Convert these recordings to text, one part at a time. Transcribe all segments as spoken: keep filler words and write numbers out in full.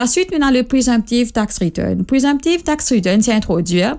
Ensuite, on a le presumptive tax return. Presumptive tax return, c'est introduire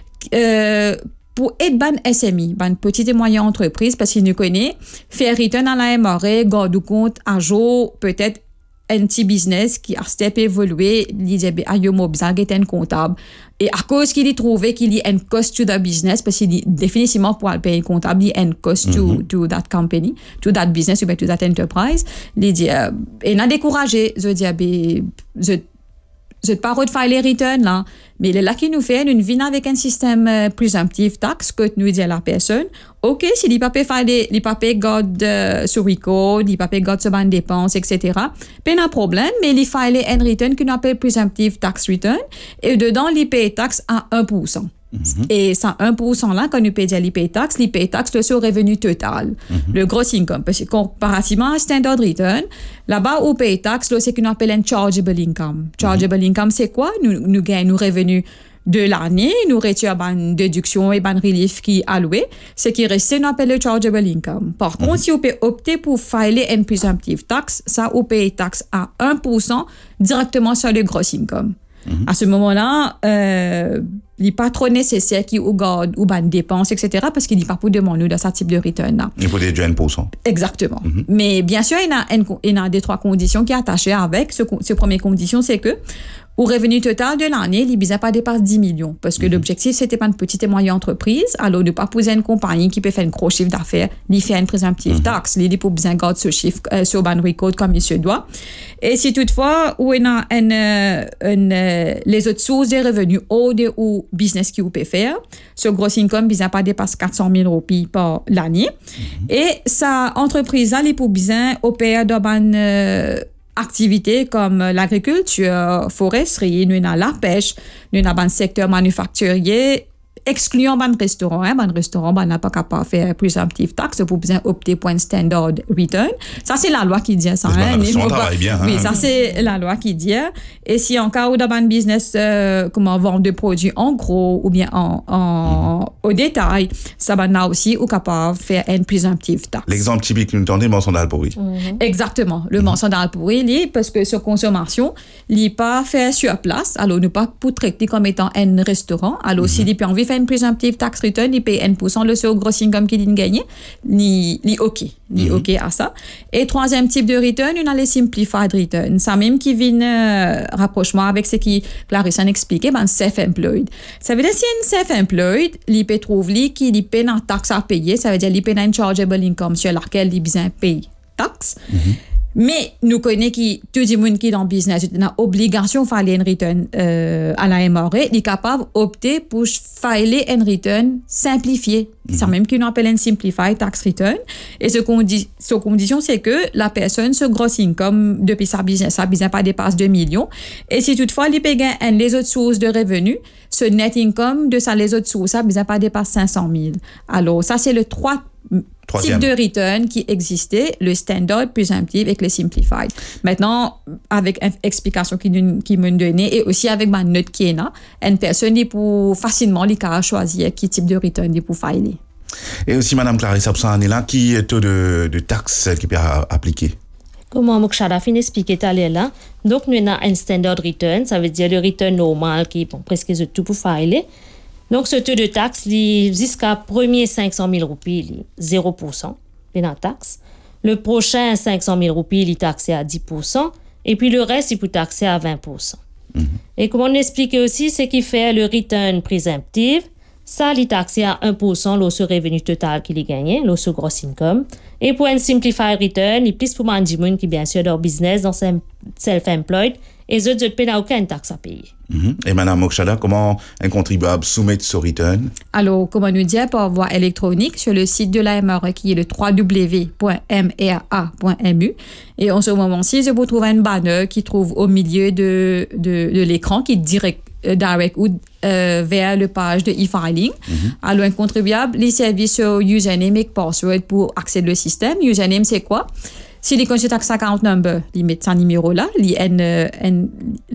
euh, pour aider ban S M I, ban petite et moyenne entreprise, parce qu'il nous connaît, faire return à la M R A, garde compte à jour, peut-être un petit business qui a step évolué, il dit, ah, yo, moi, besoin d'être un comptable. Et à cause qu'il y trouvait qu'il y a un cost to the business, parce qu'il dit, définitivement, pour payer un comptable, il y a un cost mm-hmm. to, to that company, to that business, ou to that enterprise. Il dit, euh, et n'a découragé, je dis, ben, je, je te parle de faire les returns, là. Mais il est là qui nous fait une vie avec un système euh, presumptive tax que nous dit à la personne. OK, si les papiers faire les, les papiers garde euh, sur record, les papiers garde sur bonne dépenses, et cetera. Pas un problème, mais il fait un return qu'on appelle presumptive tax return. Et dedans, il paye taxe à un pour cent. Mm-hmm. Et ça, un pour cent là, quand nous payons l'I P tax, l'I P tax, le sur revenu total, mm-hmm. le gros income. Parce que comparativement à standard return, là-bas, au pay tax, là, c'est qu'on appelle un chargeable income. Chargeable mm-hmm. income, c'est quoi? Nous, nous gagnons nos revenus de l'année, nous retirons une déduction et une relief qui est alloué. Ce qui reste, nous appelle le chargeable income. Par mm-hmm. contre, si vous pouvez opter pour filer une presumptive tax, ça, vous payez taxe à un pour cent directement sur le gros income. Mm-hmm. À ce moment-là, euh, il n'est pas trop nécessaire qu'il ou garde ou ban dépenses, et cetera, parce qu'il n'est pas pour demander dans ce type de return là. Il faut déduire un pour cent. Exactement. Mm-hmm. Mais bien sûr, il y a, une, il y a des trois conditions qui sont attachées avec. Ce, ce première condition, c'est que au revenu total de l'année, il ne pas dépasser dix millions. Parce que mm-hmm. l'objectif, c'était pas une petite et moyenne entreprise. Alors, ne pas poser une compagnie qui peut faire un gros chiffre d'affaires, il fait une presumptive mm-hmm. tax. Il faut bien garder ce chiffre euh, sur ban record comme il se doit. Et si toutefois, où il y a une, une, une, les autres sources de revenus hors de ou business qui vous peut faire, ce gros income, il ne pas dépasser quatre cent mille roupies par l'année. Mm-hmm. Et sa entreprise, il faut bien opérer dans une euh, activités comme l'agriculture, foresterie, nous avons la pêche, nous avons le secteur manufacturier, excluant ban restaurant, hein, ban restaurant, ban n'a pas capable de faire presumptive tax, pour bien opter pour un standard return. Ça, c'est la loi qui dit ça. Hein, on travaille bien. Oui, hein. ça, c'est la loi qui dit. Et si en cas où dans un business, euh, comment vendre des produits en gros ou bien en, en, mm-hmm. au détail, ça va là aussi ou capable de faire une presumptive tax. L'exemple typique que nous entendons, mention d'Alpouri. Mm-hmm. Exactement. Le mm-hmm. mention d'Alpouri, parce que sur consommation, il n'est pas fait sur place, alors ne pas pour traiter comme étant un restaurant. Alors, mm-hmm. s'il a envie de faire une presumptive tax return, il paye un pour cent le sur gros income qu'il a gagné, ni, ni OK. Ni mm-hmm. OK à ça. Et troisième type de return, on a les simplified return. Ça même qui vient euh, rapprochement avec ce qui Clarisse a expliqué, ben self-employed. Ça veut dire si une self-employed, il peut trouver qu'il y paye une taxe à payer, ça veut dire qu'il paye une chargeable income sur laquelle il besoin paye taxe. Mm-hmm. Mais nous connaissons que tout le monde qui est dans le business a obligation de faire un return euh, à la M R A, il est capable d'opter pour filer un return simplifié. Mm-hmm. C'est même qu'on appelle un simplified tax return. Et ce qu'on dit, ce condition, c'est que la personne, ce gros income depuis sa business, sa business pas dépasse deux millions. Et si toutefois, il paye un les autres sources de revenus, ce net income de ça, les autres sources, ça ne pas dépasse cinq cent mille. Alors, ça, c'est le trois type de return qui existait, le standard, presumptive et le simplified. Maintenant, avec une explication qui, qui me donnait et aussi avec ma note qui est là, une personne peut facilement les cas choisir quel type de return il peut filer. Et aussi, Madame Clarisse Absan-Anela, qui est taux de, de taxe qui peut appliquer? Comme Mokshada fin expliqué tout à l'heure là, donc nous avons un standard return, ça veut dire le return normal qui est bon, presque tout pour filer. Donc, ce taux de taxe, jusqu'à premier cinq cent mille roupies, zéro pour cent de la taxe. Le prochain cinq cent mille roupies, il est taxé à dix pour cent. Et puis, le reste, il peut taxer à vingt pour cent. Mm-hmm. Et comme on expliquait aussi, c'est qu'il fait le return presumptive. Ça, il est taxé à un pour cent sur le revenu total qu'il a gagné, sur le gros income. Et pour un simplified return, il est plus pour un monde qui, bien sûr, dans le business, dans self-employed, et les autres ne paient aucune taxe à payer. Mm-hmm. Et Mme Mokshada, comment un contribuable soumet ce return? Alors, comme on nous dit, par voie électronique sur le site de la M R A qui est le w w w point m r a point m u. Et en ce moment-ci, je vous trouve un banner qui trouve au milieu de, de, de l'écran qui est direct, euh, direct ou euh, vers le page de e-filing. Mm-hmm. Alors, un contribuable, les services sur username et password pour accéder au système. Username, c'est quoi? Si les consultants tax account number, ils mettent ce numéro-là, ils ont un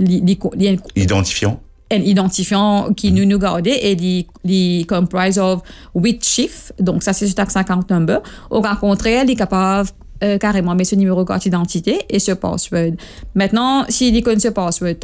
identifiant. Un identifiant qui mm-hmm. nous nous garde et ils ils comprise of huit chiffres. Donc, ça, c'est le tax account number. Au contraire, il est capable euh, carrément mettre ce numéro de carte d'identité et ce password. Maintenant, s'il connaît ce password,